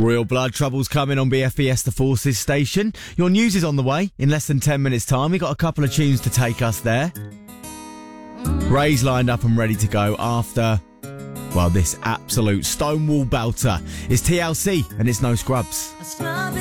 Royal Blood Trouble's coming on BFBS The Forces station. Your news is on the way in less than 10 minutes' time. We got a couple of tunes to take us there. Ray's lined up and ready to go after, well, this absolute Stonewall belter is TLC and it's No Scrubs.